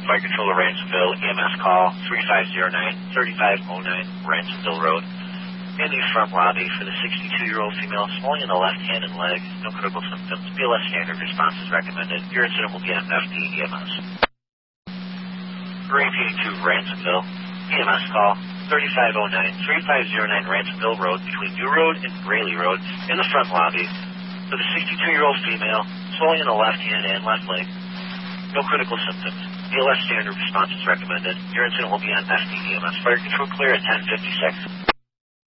Fire Control of Ransomville, EMS call 3509-3509 Ransomville Road. In the front lobby for the 62-year-old female, swelling in the left hand and leg, no critical symptoms. BLS standard response is recommended. Your incident will be on FD EMS. Repeating to Ransomville, EMS call 3509-3509 Ransomville Road between New Road and Rayleigh Road in the front lobby for the 62-year-old female, swelling in the left hand and left leg, no critical symptoms. BLS standard response is recommended. Your incident will be on FD EMS. Fire Control clear at 10:56.